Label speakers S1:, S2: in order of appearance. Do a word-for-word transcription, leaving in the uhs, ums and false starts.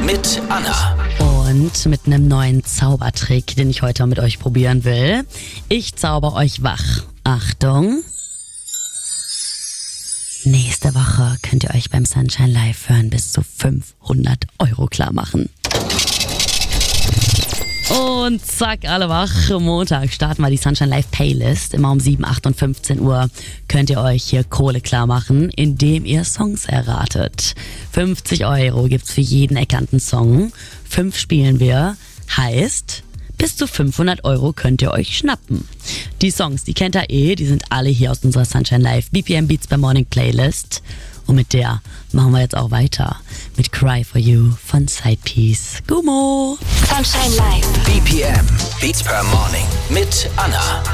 S1: mit Anna.
S2: Und mit einem neuen Zaubertrick, den ich heute mit euch probieren will. Ich zauber euch wach. Achtung. Nächste Woche könnt ihr euch beim Sunshine Live hören bis zu fünfhundert Euro klar machen. Und zack, alle wach. Montag starten wir die Sunshine Live Playlist. Immer um sieben, acht und fünfzehn Uhr könnt ihr euch hier Kohle klar machen, indem ihr Songs erratet. fünfzig Euro gibt's für jeden erkannten Song. Fünf spielen wir. Heißt, bis zu fünfhundert Euro könnt ihr euch schnappen. Die Songs, die kennt ihr eh, die sind alle hier aus unserer Sunshine Live B P M Beats by Morning Playlist. Und mit der machen wir jetzt auch weiter. Mit Cry For You von Sidepiece. Gummo!
S3: Sunshine Live.
S1: B P M Beats per Morning mit Anna.